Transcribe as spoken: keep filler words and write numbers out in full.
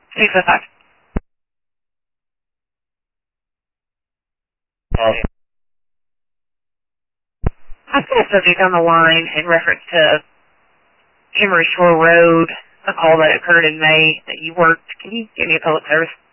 six oh five. Oh, I've got a subject on the line in reference to Emery Shore Road, a call that occurred in May that you worked. Can you give me a public service?